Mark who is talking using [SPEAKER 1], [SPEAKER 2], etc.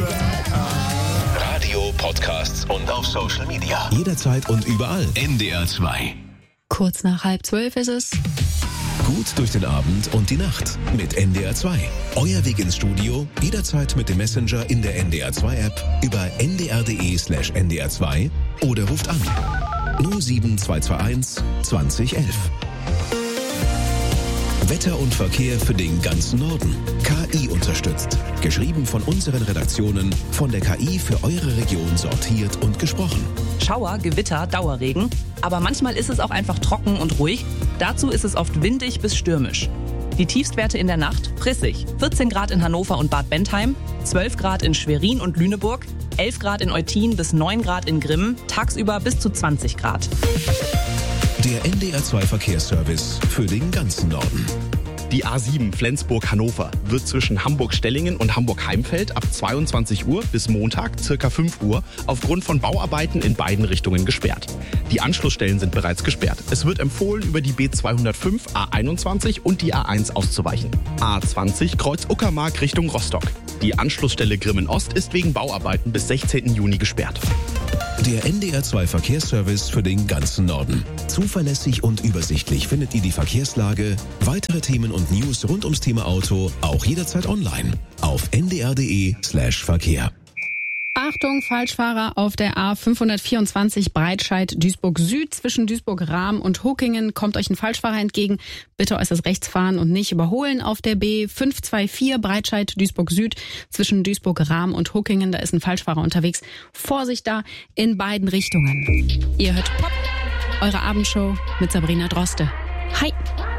[SPEAKER 1] Radio, Podcasts und auf Social Media. Jederzeit und überall. NDR 2.
[SPEAKER 2] Kurz nach 11:30 ist es.
[SPEAKER 1] Gut durch den Abend und die Nacht mit NDR 2. Euer Weg ins Studio, jederzeit mit dem Messenger in der NDR 2 App über ndr.de/ndr2 oder ruft an 07221 2011. Wetter und Verkehr für den ganzen Norden. KI unterstützt. Geschrieben von unseren Redaktionen, von der KI für eure Region sortiert und gesprochen.
[SPEAKER 3] Schauer, Gewitter, Dauerregen. Aber manchmal ist es auch einfach trocken und ruhig. Dazu ist es oft windig bis stürmisch. Die Tiefstwerte in der Nacht prissig. 14 Grad in Hannover und Bad Bentheim, 12 Grad in Schwerin und Lüneburg, 11 Grad in Eutin bis 9 Grad in Grimmen, tagsüber bis zu 20 Grad.
[SPEAKER 1] Der NDR 2 Verkehrsservice für den ganzen Norden.
[SPEAKER 4] Die A7 Flensburg-Hannover wird zwischen Hamburg-Stellingen und Hamburg-Heimfeld ab 22 Uhr bis Montag ca. 5 Uhr aufgrund von Bauarbeiten in beiden Richtungen gesperrt. Die Anschlussstellen sind bereits gesperrt. Es wird empfohlen, über die B205, A21 und die A1 auszuweichen. A20 Kreuz Uckermark Richtung Rostock. Die Anschlussstelle Grimmen Ost ist wegen Bauarbeiten bis 16. Juni gesperrt.
[SPEAKER 1] Der NDR 2 Verkehrsservice für den ganzen Norden. Zuverlässig und übersichtlich findet ihr die Verkehrslage, weitere Themen und News rund ums Thema Auto auch jederzeit online auf ndr.de/Verkehr.
[SPEAKER 2] Achtung, Falschfahrer auf der A524 Breitscheid-Duisburg Süd zwischen Duisburg-Rahm und Huckingen kommt euch ein Falschfahrer entgegen. Bitte äußerst rechts fahren und nicht überholen. Auf der B524 Breitscheid-Duisburg Süd zwischen Duisburg-Rahm und Huckingen, da ist ein Falschfahrer unterwegs. Vorsicht da in beiden Richtungen. Ihr hört Pop, eure Abendshow mit Sabrina Droste. Hi!